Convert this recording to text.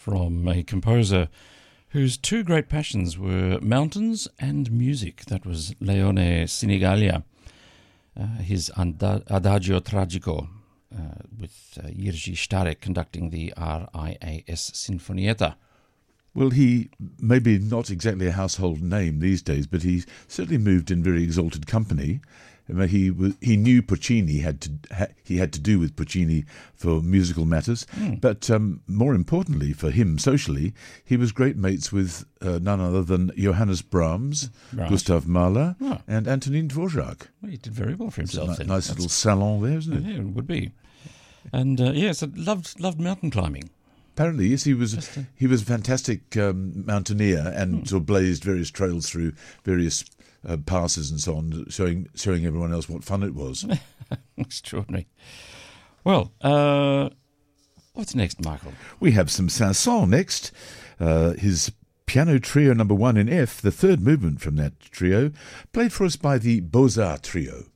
from a composer whose two great passions were mountains and music. That was Leone Sinigalia. His Adagio Tragico, with Jiří Starek conducting the RIAS Sinfonietta. Well, he maybe not exactly a household name these days, but he certainly moved in very exalted company. He knew Puccini he had to do with Puccini for musical matters, but more importantly for him socially, he was great mates with none other than Johannes Brahms, Right. Gustav Mahler, and Antonin Dvorak. Well, he did very well for himself. It's a then. nice little salon there, isn't it? Yeah, it would be. And so loved mountain climbing. Apparently, yes, he was a fantastic mountaineer and sort of blazed various trails through various passes and so on, showing everyone else what fun it was. Extraordinary. Well, what's next, Michael? We have some Saint-Saëns next. His Piano Trio No. 1 in F, the third movement from that trio, played for us by the Beaux-Arts Trio.